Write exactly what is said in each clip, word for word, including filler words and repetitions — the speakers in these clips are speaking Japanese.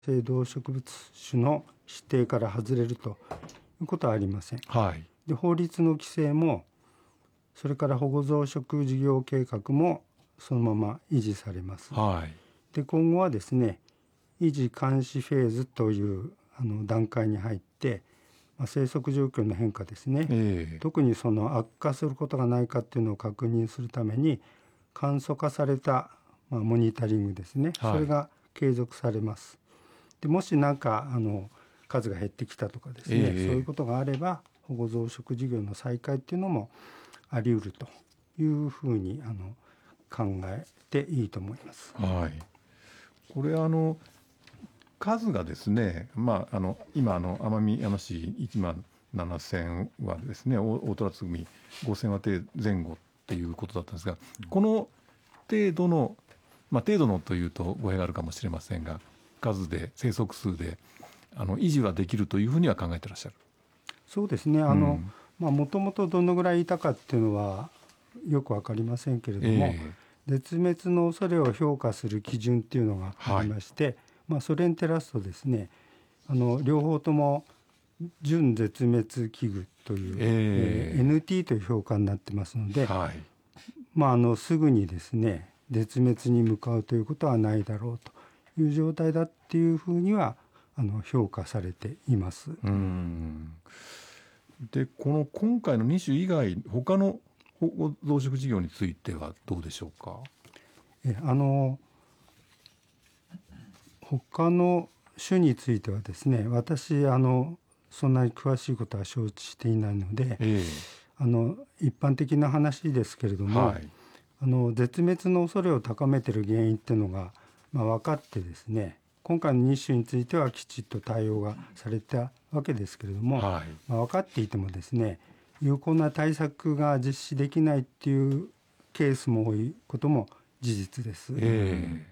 性動植物種の指定から外れるということはありません。 はい、 で法律の規制もそれから保護増殖事業計画もそのまま維持されます。 はい、 で今後はですね、維持監視フェーズというあの段階に入って、まあ、生息状況の変化ですね、 えー、 特にその悪化することがないかっていうのを確認するために簡素化された、まあ、モニタリングですね、 はい、 それが継続されます。でもし何かあの数が減ってきたとかですね、 えー、 そういうことがあれば保護増殖事業の再開っていうのもあり得るというふうにあの考えていいと思います。 はい、これあの数がですね、まあ、あの今あの奄美大和市いちまんななせんはですね、大虎津組ごせんわ前後っていうことだったんですが、この程度の、まあ、程度のというと語弊があるかもしれませんが、数で生息数であの維持はできるというふうには考えてらっしゃる。 そうですね、あの、うんまあ、もともとどのぐらいいたかっていうのはよく分かりませんけれども、えー、絶滅の恐れを評価する基準っていうのがありまして、はいまあ、それに照らすとですね、あの両方とも準絶滅危惧という、えーえー、エヌティー という評価になってますので、はいまあ、あのすぐにですね絶滅に向かうということはないだろうという状態だっていうふうにはあの評価されています。 うんでこの今回のに種以外他の保護増殖事業についてはどうでしょうか。 えあの他の種についてはですね、私あのそんなに詳しいことは承知していないので、えー、あの一般的な話ですけれども、はい、あの絶滅の恐れを高めている原因っていうのが、まあ、分かってですね、今回のに種についてはきちっと対応がされたわけですけれども、はいまあ、分かっていてもですね、有効な対策が実施できないっていうケースも多いことも事実です。え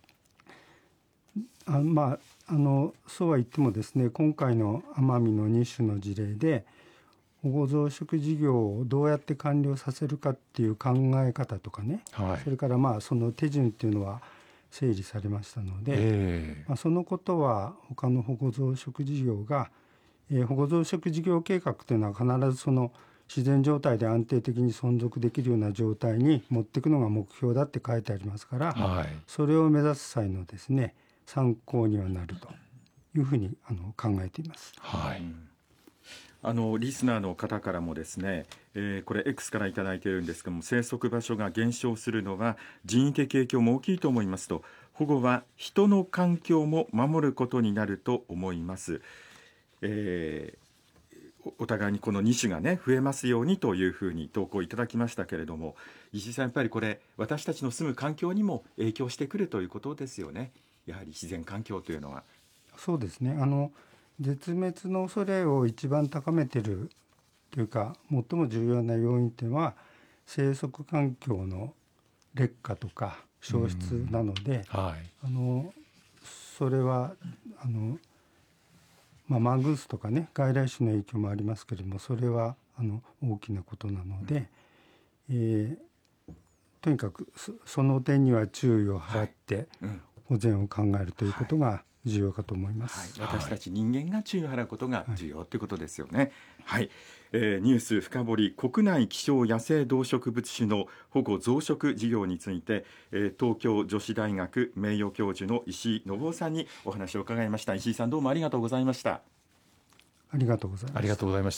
ー、あまああのそうは言ってもですね、今回の奄美のに種の事例で保護増殖事業をどうやって完了させるかっていう考え方とかね、はい、それからまあその手順っていうのは整理されましたので、えーまあ、そのことは他の保護増殖事業が、えー、保護増殖事業計画というのは必ずその自然状態で安定的に存続できるような状態に持っていくのが目標だって書いてありますから、はい、それを目指す際のですね参考にはなるというふうにあの考えています。 はい、あのリスナーの方からもですね、えー、これ X からいただいているんですけども、生息場所が減少するのは人為的影響も大きいと思いますと、保護は人の環境も守ることになると思います、えー、お互いにこのに種がね増えますようにというふうに投稿いただきましたけれども、石井さん、やっぱりこれ私たちの住む環境にも影響してくるということですよね。やはり自然環境というのは。 そうですね、あの絶滅の恐れを一番高めているというか最も重要な要因というのは生息環境の劣化とか消失なので、はい、あのそれはあの、まあ、マングースとかね外来種の影響もありますけれども、それはあの大きなことなので、えー、とにかく そ, その点には注意を払って保全を考えるということが重要かと思います。 はい、私たち人間が注意を払うことが重要ということですよね。はい、えー、ニュース深掘り、国内希少野生動植物種の保護増殖事業について、えー、東京女子大学名誉教授の石井信夫さんにお話を伺いました。石井さん、どうもありがとうございました。 ありがとうございました。 ありがとうございました。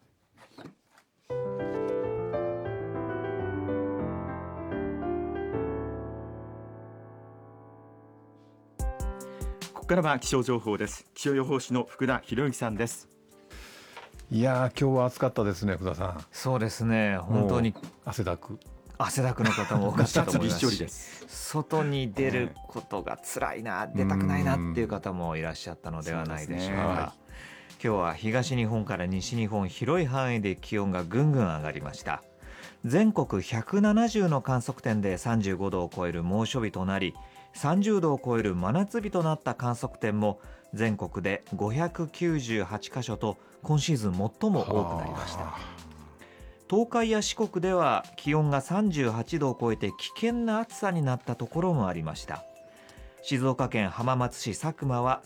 ここからは気象情報です。気象予報士の福田博之さんです。 いや今日は暑かったですね、福田さん。 そうですね、本当に汗だく汗だくの方も多かったと思いますしです。 外に出ることが辛いな、出たくないなっていう方もいらっしゃったのではないでしょうか。う、ね、はい、今日は東日本から西日本広い範囲で気温がぐんぐん上がりました。全国ひゃくななじゅうの観測点でさんじゅうごどを超える猛暑日となり、さんじゅうどを超える真夏日となった観測点も全国でごひゃくきゅうじゅうはちカ所と今シーズン最も多くなりました。東海や四国では気温がさんじゅうはちどを超えて危険な暑さになったところもありました。静岡県浜松市佐久間は